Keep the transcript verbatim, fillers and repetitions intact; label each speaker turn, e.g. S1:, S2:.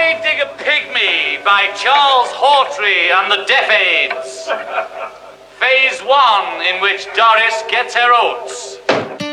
S1: Gravedigger Pygmy by Charles Hawtrey and the Deaf Aids. Phase one, in which Doris gets her oats.